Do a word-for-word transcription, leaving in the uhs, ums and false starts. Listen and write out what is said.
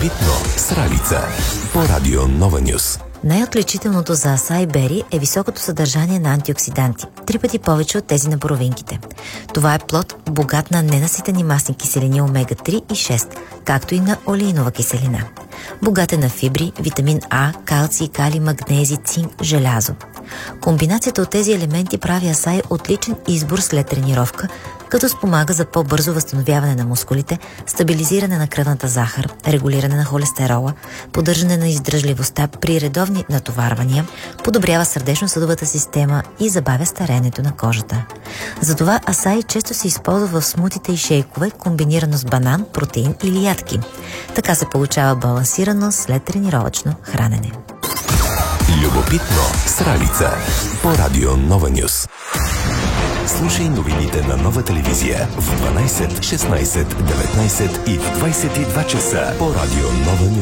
Любопитно с Ралица по Радио Нова Нюс. Най-отличителното за асай бери е високото съдържание на антиоксиданти, три пъти повече от тези на боровинките. Това е плод богат на ненаситени масни киселини омега три и шест, както и на олеинова киселина. Богат е на фибри, витамин А, калций, калий, магнези, цинк, желязо. Комбинацията от тези елементи прави асай отличен избор след тренировка, като спомага за по-бързо възстановяване на мускулите, стабилизиране на кръвната захар, регулиране на холестерола, поддържане на издръжливостта при редовни натоварвания, подобрява сърдечно-съдовата система и забавя стареенето на кожата. Затова асай често се използва в смутите и шейкове, комбинирано с банан, протеин или ядки. Така се получава балансирано след тренировъчно хранене. Любопитно с Ралица по Радио Нова Нюс. Слушай новините на Нова телевизия в дванайсет, шестнайсет, деветнайсет и в двайсет и два часа по Радио Нова Нюс.